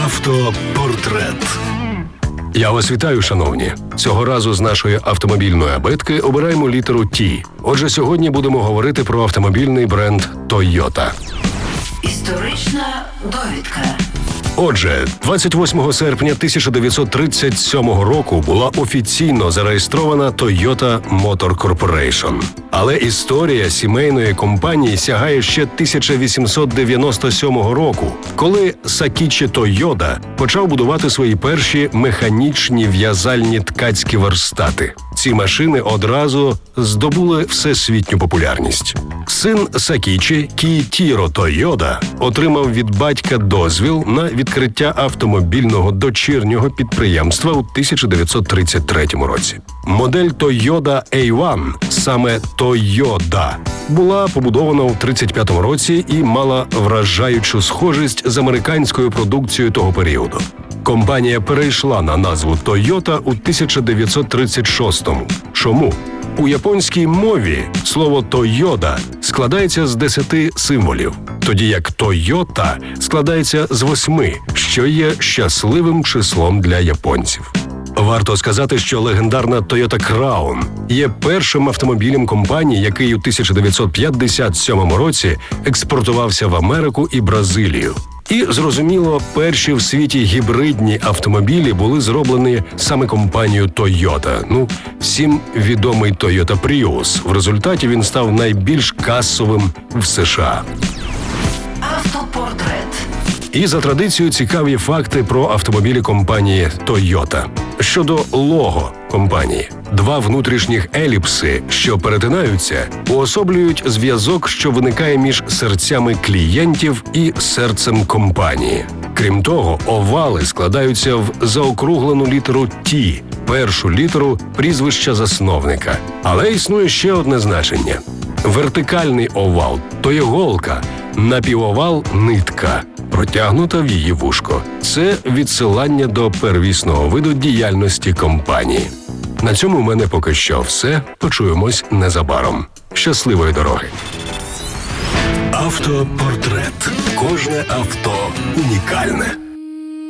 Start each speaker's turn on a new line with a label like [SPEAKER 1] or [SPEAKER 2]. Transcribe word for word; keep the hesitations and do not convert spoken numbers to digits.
[SPEAKER 1] Автопортрет. Я вас вітаю, шановні. Цього разу з нашої автомобільної абетки обираємо літеру Т. Отже, сьогодні будемо говорити про автомобільний бренд Toyota.
[SPEAKER 2] Історична довідка.
[SPEAKER 1] Отже, двадцять восьмого серпня тисяча дев'ятсот тридцять сьомого року була офіційно зареєстрована Toyota Motor Corporation. Але історія сімейної компанії сягає ще тисяча вісімсот дев'яносто сьомого року, коли Сакічі Тойода почав будувати свої перші механічні в'язальні ткацькі верстати. Ці машини одразу здобули всесвітню популярність. Син Сакічі, Кіїтіро Тойода, отримав від батька дозвіл на відкриття автомобільного дочірнього підприємства у тисяча дев'ятсот тридцять третьому році. Модель Toyota ей один, саме Toyota, була побудована у тридцять п'ятому році і мала вражаючу схожість з американською продукцією того періоду. Компанія перейшла на назву Toyota у тисяча дев'ятсот тридцять шостому. Чому? У японській мові слово «Тойода» складається з десяти символів, тоді як «Тойота» складається з восьми, що є щасливим числом для японців. Варто сказати, що легендарна Toyota Crown є першим автомобілем компанії, який у тисяча дев'ятсот п'ятдесят сьомому році експортувався в Америку і Бразилію. І, зрозуміло, перші в світі гібридні автомобілі були зроблені саме компанією Toyota. Ну, всім відомий Toyota Prius. В результаті він став найбільш касовим в США.
[SPEAKER 2] Автопортрет.
[SPEAKER 1] І за традицією цікаві факти про автомобілі компанії Toyota. Щодо лого компанії. Два внутрішніх еліпси, що перетинаються, уособлюють зв'язок, що виникає між серцями клієнтів і серцем компанії. Крім того, овали складаються в заокруглену літеру «Т», першу літеру прізвища засновника. Але існує ще одне значення. Вертикальний овал – то є голка, напівовал – нитка, протягнута в її вушко. Це відсилання до первісного виду діяльності компанії. На цьому в мене поки що все. Почуємось незабаром. Щасливої дороги! Автопортрет. Кожне авто унікальне.